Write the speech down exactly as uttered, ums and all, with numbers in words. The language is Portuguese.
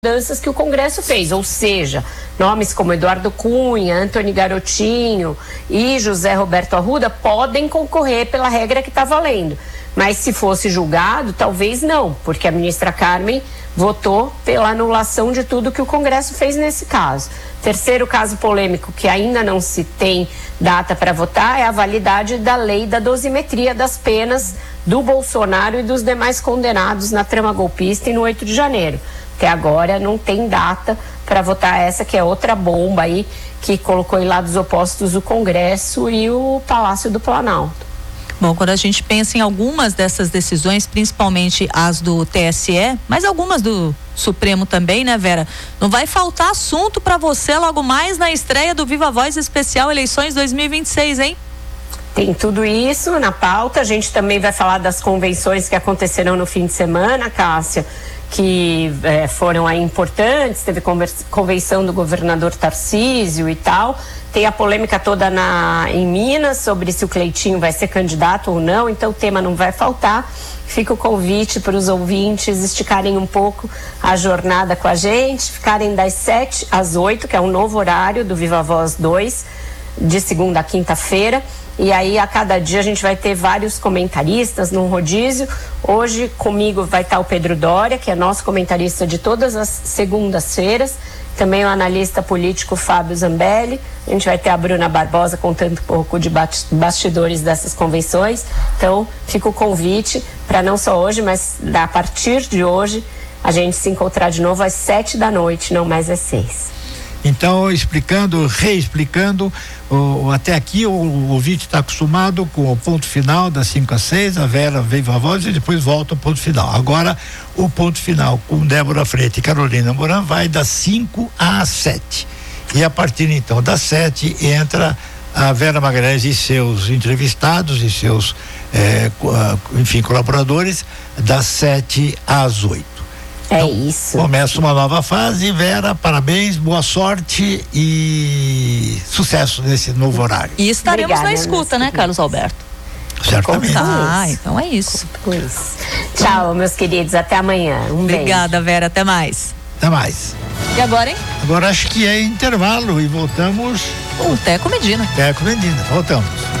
mudanças que o Congresso fez, ou seja, nomes como Eduardo Cunha, Antony Garotinho e José Roberto Arruda podem concorrer pela regra que está valendo. Mas se fosse julgado, talvez não, porque a ministra Carmen votou pela anulação de tudo que o Congresso fez nesse caso. Terceiro caso polêmico que ainda não se tem data para votar é a validade da lei da dosimetria das penas do Bolsonaro e dos demais condenados na trama golpista e no oito de janeiro. Até agora não tem data para votar essa, que é outra bomba aí que colocou em lados opostos o Congresso e o Palácio do Planalto. Bom, quando a gente pensa em algumas dessas decisões, principalmente as do T S E, mas algumas do Supremo também, né, Vera? Não vai faltar assunto para você logo mais na estreia do Viva Voz Especial Eleições dois mil e vinte e seis, hein? Tem tudo isso na pauta. A gente também vai falar das convenções que aconteceram no fim de semana, Cássia, que eh, foram aí importantes. Teve convenção do governador Tarcísio e tal. Tem a polêmica toda na, em Minas sobre se o Cleitinho vai ser candidato ou não, então o tema não vai faltar. Fica o convite para os ouvintes esticarem um pouco a jornada com a gente, ficarem das sete às oito, que é um novo horário do Viva Voz dois, de segunda a quinta-feira. E aí a cada dia a gente vai ter vários comentaristas num rodízio. Hoje comigo vai estar o Pedro Doria, que é nosso comentarista de todas as segundas-feiras. Também o analista político Fábio Zambelli. A gente vai ter a Bruna Barbosa contando um pouco de bastidores dessas convenções. Então fica o convite para não só hoje, mas a partir de hoje a gente se encontrar de novo às sete da noite, não mais às seis. Então, explicando, reexplicando, o, até aqui o, o ouvinte está acostumado com o ponto final das cinco às seis, a Vera veio a voz e depois volta ao ponto final. Agora, o ponto final com Débora Freire e Carolina Moran vai das cinco às sete. E a partir então das sete entra a Vera Magalhães e seus entrevistados e seus, eh, enfim, colaboradores, das sete às oito. É então, isso. Começa uma nova fase. Vera, parabéns, boa sorte e sucesso nesse novo horário. E estaremos Obrigada, na escuta, né, Carlos Alberto? Certamente. Ah, então é isso. Tchau, meus queridos, até amanhã. Um Obrigada, beijo. Vera, até mais. Até mais. E agora, hein? Agora acho que é intervalo e voltamos. O Teco Medina. Teco Medina, voltamos.